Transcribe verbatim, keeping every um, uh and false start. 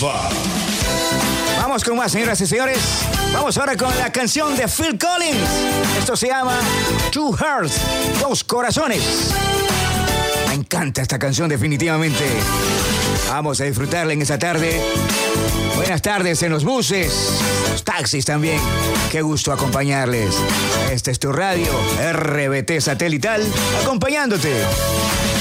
Alfa. Vamos con más, señoras y señores. Vamos ahora con la canción de Phil Collins. Esto se llama Two Hearts, Dos Corazones. Me encanta esta canción definitivamente. Vamos a disfrutarla en esta tarde. Buenas tardes en los buses, los taxis también. Qué gusto acompañarles. Este es tu radio, R B T Satelital, acompañándote.